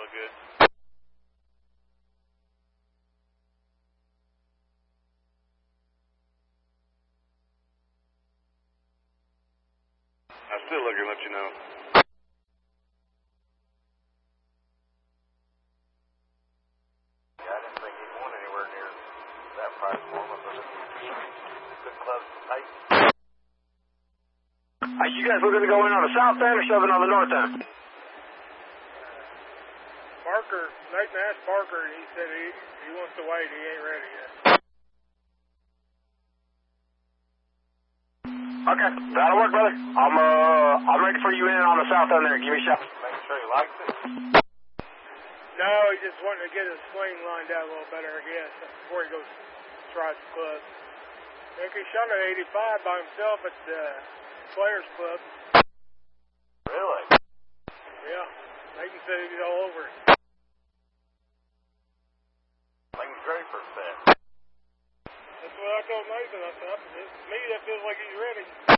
look good. I'm still looking to let you know. Yeah, I didn't think he'd won anywhere near that price for him, but good clubs tight. Are you guys looking to go in on the south end or shoving on the north end? Parker, Nathan asked Parker, and he said he wants to wait. He ain't ready yet. Okay, that'll work, brother. I'm ready for you in on the south end there. Give me a shot. Making sure he likes it. No, he's just wanting to get his swing lined out a little better, I guess, before he goes try the club. I think he shot at 85 by himself at the Players Club. Really? Yeah, Nathan said he's all over it. Nathan's ready for a set. That's what I told Nathan. I said, to me, that feels like he's ready.